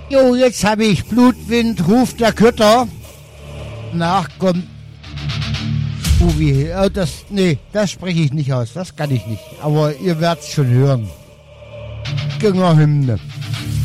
Jo, jetzt habe ich Blutwind, ruft der Kötter. Nachkommt. Uwe, das spreche ich nicht aus, das kann ich nicht. Aber ihr werdet es schon hören. Gängerhymne.